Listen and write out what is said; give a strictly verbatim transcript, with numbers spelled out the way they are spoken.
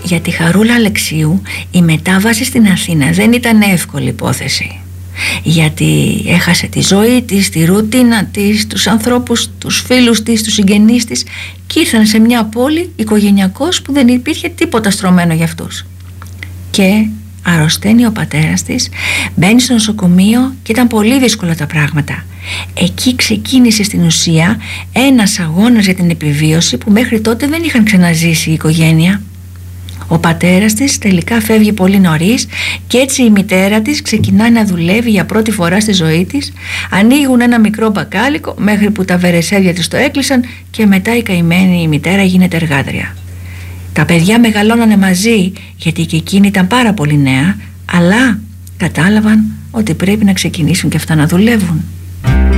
Για τη Χαρούλα Αλεξίου η μετάβαση στην Αθήνα δεν ήταν εύκολη υπόθεση, γιατί έχασε τη ζωή της, τη ρουτίνα της, τους ανθρώπους, τους φίλους της, τους συγγενείς της, και ήρθαν σε μια πόλη οικογενειακώς που δεν υπήρχε τίποτα στρωμένο για αυτούς. Και αρρωσταίνει ο πατέρας της, μπαίνει στο νοσοκομείο και ήταν πολύ δύσκολα τα πράγματα. Εκεί ξεκίνησε στην ουσία ένας αγώνας για την επιβίωση που μέχρι τότε δεν είχαν ξαναζήσει η οικογένεια. Ο πατέρας της τελικά φεύγει πολύ νωρίς και έτσι η μητέρα της ξεκινάει να δουλεύει για πρώτη φορά στη ζωή της. Ανοίγουν ένα μικρό μπακάλικο μέχρι που τα βερεσέδια της το έκλεισαν και μετά η καημένη η μητέρα γίνεται εργάτρια. Τα παιδιά μεγαλώνανε μαζί, γιατί και εκείνη ήταν πάρα πολύ νέα, αλλά κατάλαβαν ότι πρέπει να ξεκινήσουν και αυτά να δουλεύουν.